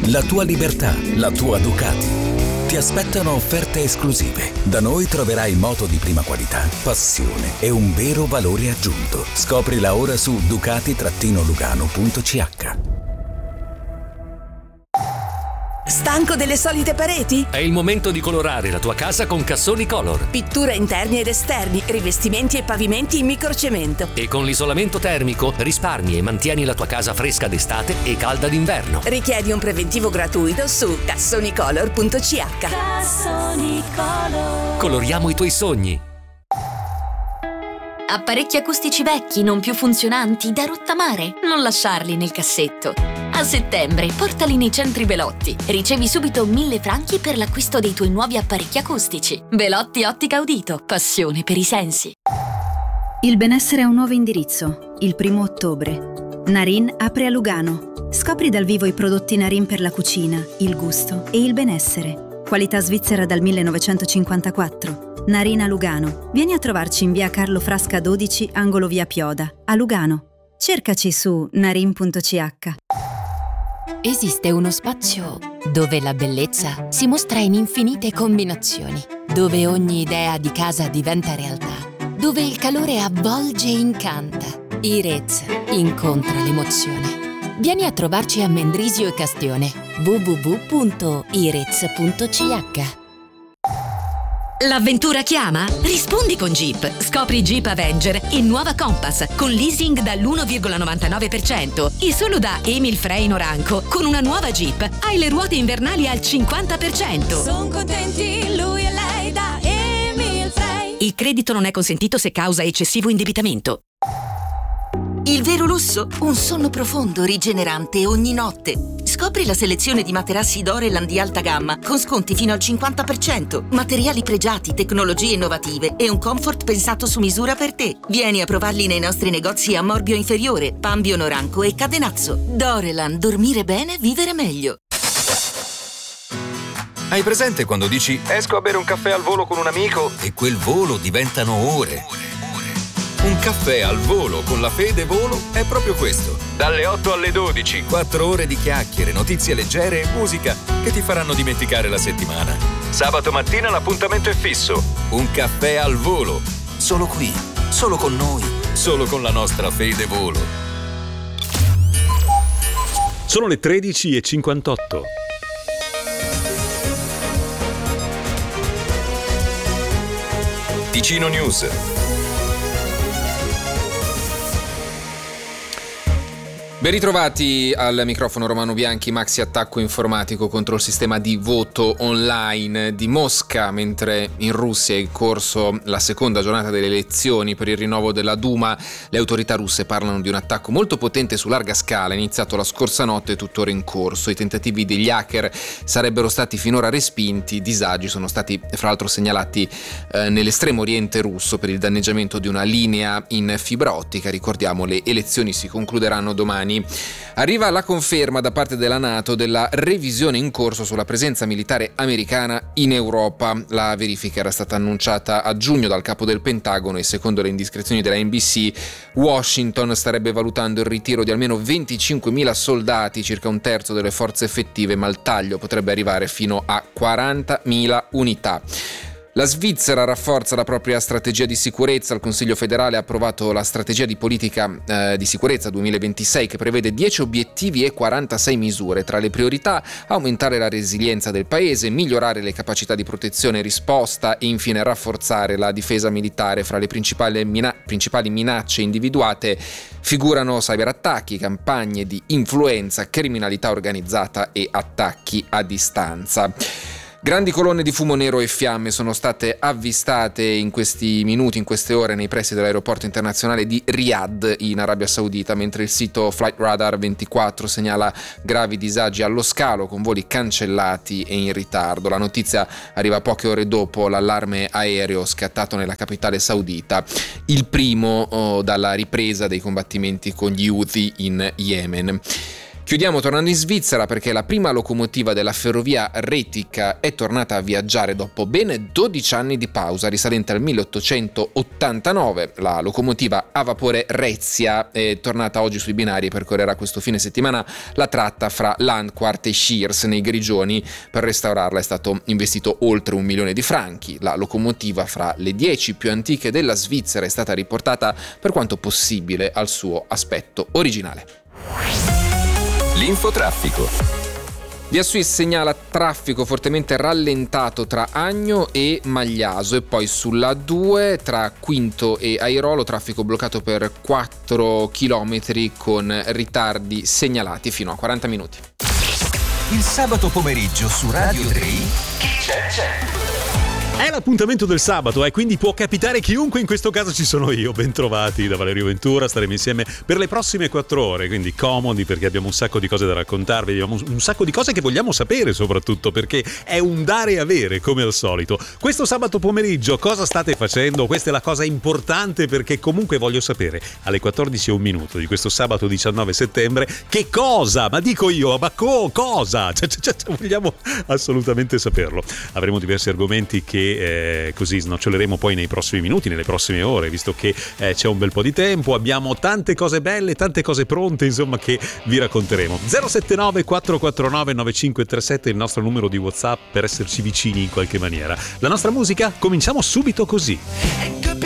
la tua libertà, la tua Ducati. Ti aspettano offerte esclusive. Da noi troverai moto di prima qualità, passione e un vero valore aggiunto. Scoprila ora su ducati-lugano.ch. Stanco delle solite pareti? È il momento di colorare la tua casa con Cassoni Color. Pitture interni ed esterni, rivestimenti e pavimenti in microcemento. E con l'isolamento termico risparmi e mantieni la tua casa fresca d'estate e calda d'inverno. Richiedi un preventivo gratuito su cassonicolor.ch. Cassoni Color. Coloriamo i tuoi sogni. Apparecchi acustici vecchi, non più funzionanti, da rottamare? Non lasciarli nel cassetto. A settembre, portali nei centri Belotti. Ricevi subito 1.000 franchi per l'acquisto dei tuoi nuovi apparecchi acustici. Belotti Ottica Udito. Passione per i sensi. Il benessere ha un nuovo indirizzo. Il 1° ottobre. Narin apre a Lugano. Scopri dal vivo i prodotti Narin per la cucina, il gusto e il benessere. Qualità svizzera dal 1954. Narin a Lugano. Vieni a trovarci in via Carlo Frasca 12, angolo via Pioda, a Lugano. Cercaci su narin.ch. Esiste uno spazio dove la bellezza si mostra in infinite combinazioni, dove ogni idea di casa diventa realtà, dove il calore avvolge e incanta. Irez incontra l'emozione. Vieni a trovarci a Mendrisio e Castione. www.irez.ch. L'avventura chiama? Rispondi con Jeep. Scopri Jeep Avenger in nuova Compass con leasing dall'1,99% e solo da Emil Frey Noranco con una nuova Jeep hai le ruote invernali al 50%. Son contenti lui e lei da Emil Frey. Il credito non è consentito se causa eccessivo indebitamento. Il vero lusso? Un sonno profondo, rigenerante ogni notte. Scopri la selezione di materassi Doreland di alta gamma con sconti fino al 50%, materiali pregiati, tecnologie innovative e un comfort pensato su misura per te. Vieni a provarli nei nostri negozi a Morbio Inferiore, Pambio Noranco e Cadenazzo. Doreland, dormire bene, vivere meglio. Hai presente quando dici esco a bere un caffè al volo con un amico e quel volo diventano ore? Un caffè al volo con la Fede Volo è proprio questo. Dalle 8 alle 12, 4 ore di chiacchiere, notizie leggere e musica che ti faranno dimenticare la settimana. Sabato mattina l'appuntamento è fisso. Un caffè al volo. Solo qui, solo con noi, solo con la nostra Fede Volo. Sono le 13:58. Ticino News. Ben ritrovati al microfono Romano Bianchi. Maxi attacco informatico contro il sistema di voto online di Mosca, mentre in Russia è in corso la seconda giornata delle elezioni per il rinnovo della Duma. Le autorità russe parlano di un attacco molto potente su larga scala, iniziato la scorsa notte e tuttora in corso. I tentativi degli hacker sarebbero stati finora respinti. Disagi sono stati fra l'altro segnalati nell'estremo oriente russo per il danneggiamento di una linea in fibra ottica. Ricordiamo, le elezioni si concluderanno domani. Arriva la conferma da parte della NATO della revisione in corso sulla presenza militare americana in Europa. La verifica era stata annunciata a giugno dal capo del Pentagono e secondo le indiscrezioni della NBC Washington starebbe valutando il ritiro di almeno 25.000 soldati, circa un terzo delle forze effettive, ma il taglio potrebbe arrivare fino a 40.000 unità. La Svizzera rafforza la propria strategia di sicurezza. Il Consiglio federale ha approvato la strategia di politica di sicurezza 2026 che prevede 10 obiettivi e 46 misure. Tra le priorità, aumentare la resilienza del paese, migliorare le capacità di protezione e risposta e infine rafforzare la difesa militare. Fra le principali minacce individuate figurano cyberattacchi, campagne di influenza, criminalità organizzata e attacchi a distanza. Grandi colonne di fumo nero e fiamme sono state avvistate in questi minuti, in queste ore, nei pressi dell'aeroporto internazionale di Riyadh in Arabia Saudita, mentre il sito Flight Radar 24 segnala gravi disagi allo scalo con voli cancellati e in ritardo. La notizia arriva poche ore dopo l'allarme aereo scattato nella capitale saudita, il primo dalla ripresa dei combattimenti con gli Houthi in Yemen. Chiudiamo tornando in Svizzera perché la prima locomotiva della ferrovia Retica è tornata a viaggiare dopo ben 12 anni di pausa, risalente al 1889. La locomotiva a vapore Rezia è tornata oggi sui binari e percorrerà questo fine settimana la tratta fra Landquart e Schiers nei Grigioni. Per restaurarla è stato investito oltre 1 milione di franchi. La locomotiva, fra le 10 più antiche della Svizzera, è stata riportata per quanto possibile al suo aspetto originale. L'infotraffico. Via Suisse segnala traffico fortemente rallentato tra Agno e Magliaso, e poi sulla 2 tra Quinto e Airolo traffico bloccato per 4 km con ritardi segnalati fino a 40 minuti. Il sabato pomeriggio su Radio 3 chi c'è? È l'appuntamento del sabato, quindi può capitare chiunque, in questo caso ci sono io. Bentrovati da Valerio Ventura, staremo insieme per le prossime 4 ore, quindi comodi perché abbiamo un sacco di cose da raccontarvi, abbiamo un sacco di cose che vogliamo sapere soprattutto, perché è un dare e avere come al solito. Questo sabato pomeriggio cosa state facendo? Questa è la cosa importante, perché comunque voglio sapere alle 14:01 di questo sabato 19 settembre che cosa, ma dico io, ma cosa? Vogliamo assolutamente saperlo. Avremo diversi argomenti che così snoccioleremo poi nei prossimi minuti, nelle prossime ore, visto che c'è un bel po' di tempo, abbiamo tante cose belle, tante cose pronte, insomma, che vi racconteremo. 079 449 9537 il nostro numero di WhatsApp per esserci vicini in qualche maniera. La nostra musica? Cominciamo subito così.